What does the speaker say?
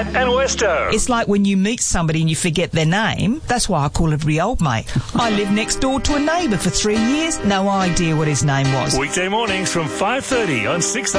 Matt and Westo. It's like when you meet somebody and you forget their name. That's why I call every old mate. I lived next door to a neighbour for 3 years. No idea what his name was. Weekday mornings from 5:30 on 6